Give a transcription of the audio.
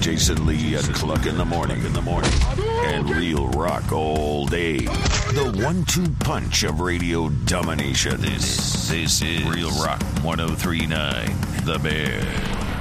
Jason Lee and Cluck in the morning. And real rock all day. The 1-2 punch of radio domination. This is Real Rock 103.9, The Bear.